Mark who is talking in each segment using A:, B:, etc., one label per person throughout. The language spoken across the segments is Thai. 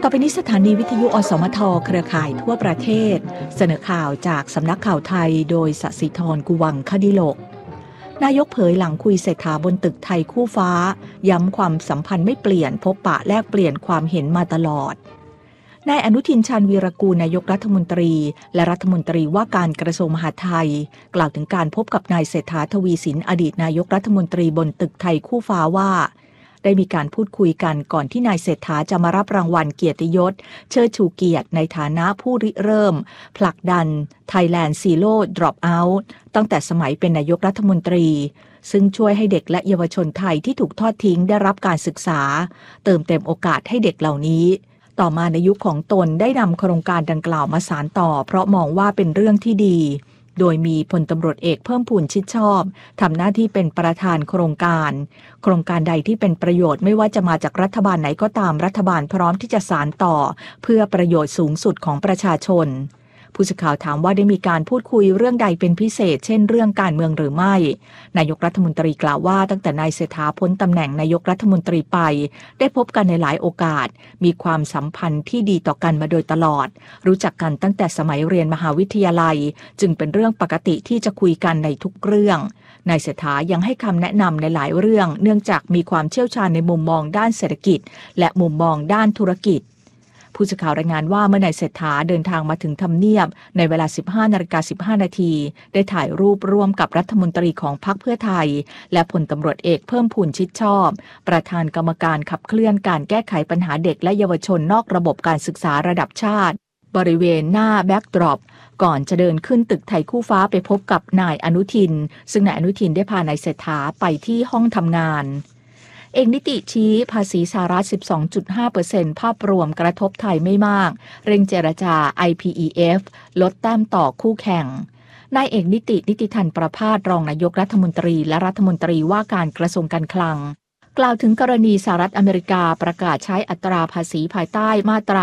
A: ต่อไปนี้สถานีวิทยุอสมทเครือข่ายทั่วประเทศเสนอข่าวจากสำนักข่าวไทยโดยสศิธร กุวังคดิโลกนายกเผยหลังคุยเศรษฐาบนตึกไทยคู่ฟ้าย้ำความสัมพันธ์ไม่เปลี่ยนพบปะแลกเปลี่ยนความเห็นมาตลอดนายอนุทิน ชาญวีรกูลนายกรัฐมนตรีและรัฐมนตรีว่าการกระทรวงมหาดไทยกล่าวถึงการพบกับนายเศรษฐา ทวีสินอดีตนายกรัฐมนตรีบนตึกไทยคู่ฟ้าว่าได้มีการพูดคุยกันก่อนที่นายเศรษฐาจะมารับรางวัลเกียรติยศเชิดชูเกียรติในฐานะผู้ริเริ่มผลักดัน Thailand Zero Dropout ตั้งแต่สมัยเป็นนายกรัฐมนตรีซึ่งช่วยให้เด็กและเยาวชนไทยที่ถูกทอดทิ้งได้รับการศึกษาเติมเต็มโอกาสให้เด็กเหล่านี้ต่อมาในยุคของตนได้นำโครงการดังกล่าวมาสานต่อเพราะมองว่าเป็นเรื่องที่ดีโดยมีพลตำรวจเอกเพิ่มพูนชิดชอบทำหน้าที่เป็นประธานโครงการใดที่เป็นประโยชน์ไม่ว่าจะมาจากรัฐบาลไหนก็ตามรัฐบาลพร้อมที่จะสานต่อเพื่อประโยชน์สูงสุดของประชาชนผู้สื่อข่าวถามว่าได้มีการพูดคุยเรื่องใดเป็นพิเศษเช่นเรื่องการเมืองหรือไม่นายกรัฐมนตรีกล่าวว่าตั้งแต่นายเศรษฐาพ้นตำแหน่งนายกรัฐมนตรีไปได้พบกันในหลายโอกาสมีความสัมพันธ์ที่ดีต่อกันมาโดยตลอดรู้จักกันตั้งแต่สมัยเรียนมหาวิทยาลัยจึงเป็นเรื่องปกติที่จะคุยกันในทุกเรื่องนายเศรษฐายังให้คำแนะนำในหลายเรื่องเนื่องจากมีความเชี่ยวชาญในมุมมองด้านเศรษฐกิจและมุมมองด้านธุรกิจผู้สื่อข่าวรายงานว่าเมื่อนายเศรษฐาเดินทางมาถึงทำเนียบในเวลา 15:15 น.ได้ถ่ายรูปร่วมกับรัฐมนตรีของพรรคเพื่อไทยและพลตำรวจเอกเพิ่มพูนชิดชอบประธานกรรมการขับเคลื่อนการแก้ไขปัญหาเด็กและเยาวชนนอกระบบการศึกษาระดับชาติบริเวณหน้าแบ็กดรอปก่อนจะเดินขึ้นตึกไทยคู่ฟ้าไปพบกับนายอนุทินซึ่งนายอนุทินได้พานายเศรษฐาไปที่ห้องทำงานเอกนิติชี้ภาษีสหรัฐ 12.5% ภาพรวมกระทบไทยไม่มากเร่งเจรจา IPEF ลดแต้มต่อคู่แข่งนายเอกนิติธันประภาสรองนายกรัฐมนตรีและรัฐมนตรีว่าการกระทรวงการคลังกล่าวถึงกรณีสหรัฐอเมริกาประกาศใช้อัตราภาษีภายใต้มาตรา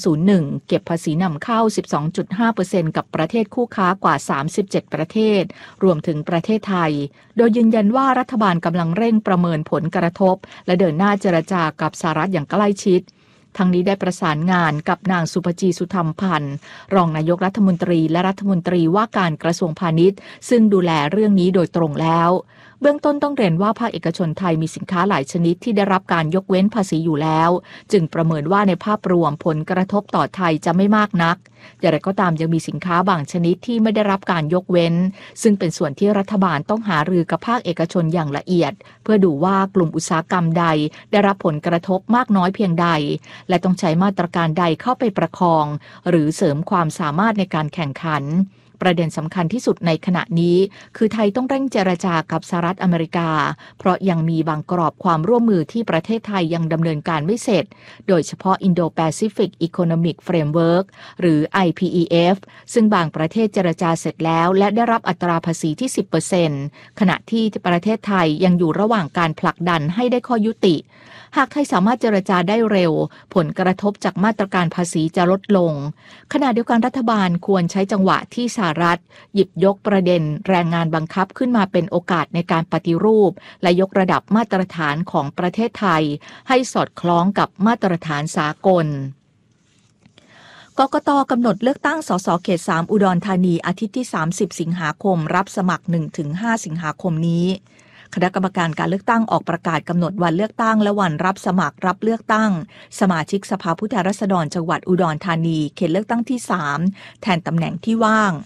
A: 301 เก็บภาษีนำเข้า 12.5% กับประเทศคู่ค้ากว่า 37 ประเทศรวมถึงประเทศไทยโดยยืนยันว่ารัฐบาลกำลังเร่งประเมินผลกระทบและเดินหน้าเจรจากับสหรัฐอย่างใกล้ชิดทั้งนี้ได้ประสานงานกับนางสุภจีสุธรรมพันธ์รองนายกรัฐมนตรีและรัฐมนตรีว่าการกระทรวงพาณิชย์ซึ่งดูแลเรื่องนี้โดยตรงแล้วเบื้องต้นต้องเรียนว่าภาคเอกชนไทยมีสินค้าหลายชนิดที่ได้รับการยกเว้นภาษีอยู่แล้วจึงประเมินว่าในภาพรวมผลกระทบต่อไทยจะไม่มากนักอย่างไรก็ตามยังมีสินค้าบางชนิดที่ไม่ได้รับการยกเว้นซึ่งเป็นส่วนที่รัฐบาลต้องหารือกับภาคเอกชนอย่างละเอียดเพื่อดูว่ากลุ่มอุตสาหกรรมใดได้รับผลกระทบมากน้อยเพียงใดและต้องใช้มาตรการใดเข้าไปประคองหรือเสริมความสามารถในการแข่งขันประเด็นสำคัญที่สุดในขณะนี้คือไทยต้องเร่งเจรจากับสหรัฐอเมริกาเพราะยังมีบางกรอบความร่วมมือที่ประเทศไทยยังดำเนินการไม่เสร็จโดยเฉพาะ Indo-Pacific Economic Framework หรือ IPEF ซึ่งบางประเทศเจรจาเสร็จแล้วและได้รับอัตราภาษีที่ 10% ขณะที่ประเทศไทยยังอยู่ระหว่างการผลักดันให้ได้ข้อยุติหากไทยสามารถเจรจาได้เร็วผลกระทบจากมาตรการภาษีจะลดลงขณะเดียวกันรัฐบาลควรใช้จังหวะที่สหรัฐหยิบยกประเด็นแรงงานบังคับขึ้นมาเป็นโอกาสในการปฏิรูปและยกระดับมาตรฐานของประเทศไทยให้สอดคล้องกับมาตรฐานสากลกกต.กำหนดเลือกตั้งสสเขต 3 อุดรธานีอาทิตย์ที่ 30 สิงหาคมรับสมัคร 1-5 สิงหาคมนี้คณะกรรมการการเลือกตั้งออกประกาศกำหนดวันเลือกตั้งและวันรับสมัครรับเลือกตั้งสมาชิกสภาผู้แทนราษฎรจังหวัดอุดรธานีเขตเลือกตั้งที่ 3แทนตำแหน่งที่ว่าง